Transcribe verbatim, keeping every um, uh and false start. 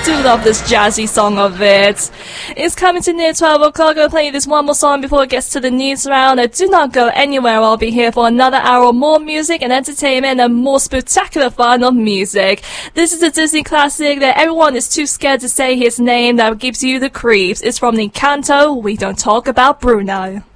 do love this jazzy song of it. It's coming to near twelve o'clock. I'm going to play you this one more song before it gets to the news round. Uh, do not go anywhere. I'll be here for another hour of more music and entertainment and more spectacular fun of music. This is a Disney classic that everyone is too scared to say his name, that gives you the creeps. It's from Encanto. We don't talk about Bruno.